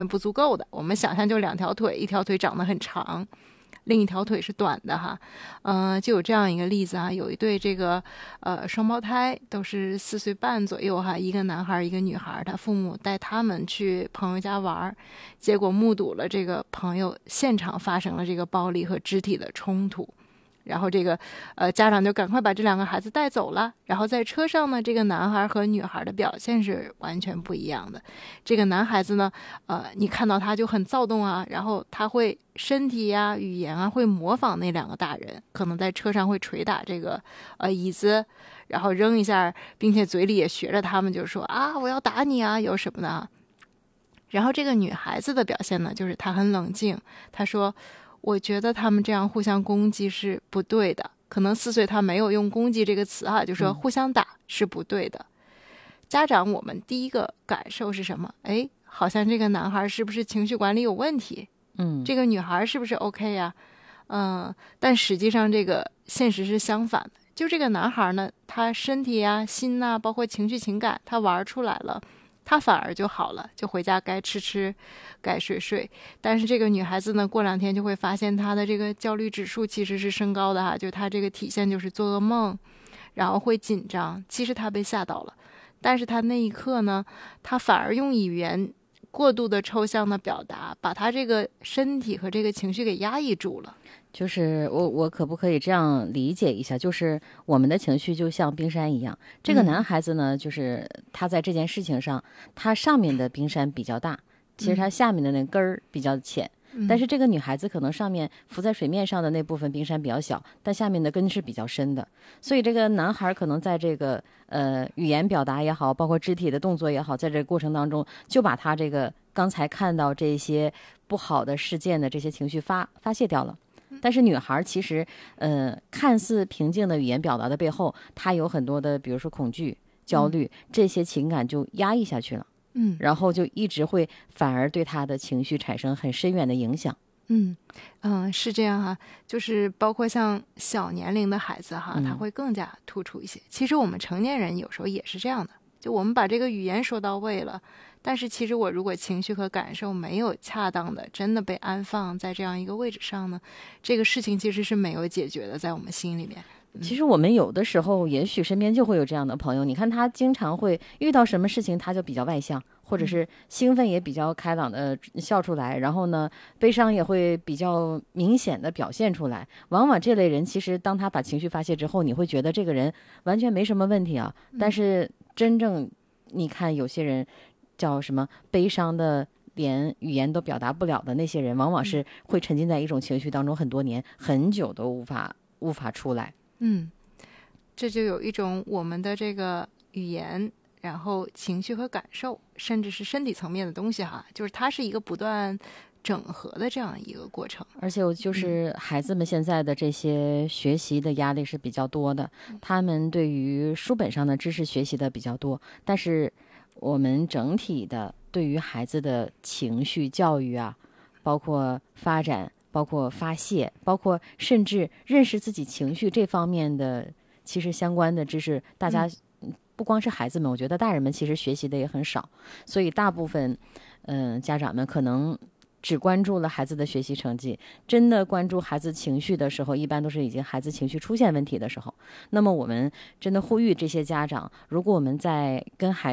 不足够的。我们想象就两条腿，一条腿长得很长，另一条腿是短的哈。就有这样一个例子啊，有一对这个双胞胎，都是4岁半左右哈，一个男孩一个女孩，他父母带他们去朋友家玩，结果目睹了这个朋友现场发生了这个暴力和肢体的冲突。然后这个家长就赶快把这两个孩子带走了。然后在车上呢，这个男孩和女孩的表现是完全不一样的。这个男孩子呢，你看到他就很躁动啊，然后他会身体呀、语言啊会模仿那两个大人，可能在车上会捶打这个椅子，然后扔一下，并且嘴里也学着他们，就说啊我要打你啊，有什么的。然后这个女孩子的表现呢，就是她很冷静，她说我觉得他们这样互相攻击是不对的。可能4岁他没有用攻击这个词啊，就说互相打是不对的。家长我们第一个感受是什么？哎，好像这个男孩是不是情绪管理有问题？这个女孩是不是 OK 呀？但实际上这个现实是相反的。就这个男孩呢，他身体啊、心呐、包括情绪情感，他玩出来了，他反而就好了，就回家该吃吃，该睡睡。但是这个女孩子呢，过2天就会发现她的这个焦虑指数其实是升高的哈，就她这个体现就是做噩梦，然后会紧张。其实她被吓到了，但是她那一刻呢，她反而用语言过度的抽象的表达，把她这个身体和这个情绪给压抑住了。 就是我可不可以这样理解一下？就是我们的情绪就像冰山一样，这个男孩子呢，就是他在这件事情上，他上面的冰山比较大，其实他下面的那根儿比较浅。但是这个女孩子可能上面浮在水面上的那部分冰山比较小，但下面的根是比较深的。所以这个男孩可能在这个语言表达也好，包括肢体的动作也好，在这个过程当中，就把他这个刚才看到这些不好的事件的这些情绪发泄掉了。但是女孩其实，看似平静的语言表达的背后，她有很多的，比如说恐惧、焦虑，这些情感就压抑下去了。然后就一直会反而对她的情绪产生很深远的影响。 是这样哈，就是包括像小年龄的孩子哈，他会更加突出一些。其实我们成年人有时候也是这样的，就我们把这个语言说到位了，但是其实我如果情绪和感受没有恰当的真的被安放在这样一个位置上呢，这个事情其实是没有解决的，在我们心里面。 其实我们有的时候也许身边就会有这样的朋友，你看他经常会遇到什么事情他就比较外向，或者是兴奋也比较开朗的笑出来，然后呢悲伤也会比较明显的表现出来。往往这类人其实当他把情绪发泄之后，你会觉得这个人完全没什么问题啊，但是真正你看有些人叫什么悲伤的连语言都表达不了的那些人，往往是会沉浸在一种情绪当中很多年很久都无法出来。 这就有一种我们的这个语言，然后情绪和感受，甚至是身体层面的东西哈，就是它是一个不断整合的这样一个过程。 而且我就是孩子们现在的这些学习的压力是比较多的，他们对于书本上的知识学习的比较多，但是我们整体的对于孩子的情绪教育啊，包括发展，包括发泄，包括甚至认识自己情绪这方面的其实相关的知识，大家不光是孩子们，我觉得大人们其实学习的也很少，所以大部分家长们可能只关注了孩子的学习成绩，真的关注孩子情绪的时候，一般都是已经孩子情绪出现问题的时候。那么我们真的呼吁这些家长，如果我们在跟孩